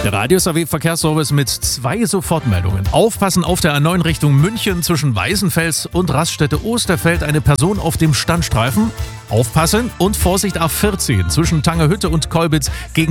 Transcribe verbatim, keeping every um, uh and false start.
Der Radius A W Verkehrsservice mit zwei Sofortmeldungen. Aufpassen auf der A neun Richtung München zwischen Weißenfels und Raststätte Osterfeld, eine Person auf dem Standstreifen. Aufpassen und Vorsicht A vierzehn zwischen Tangerhütte und Kolbitz gegen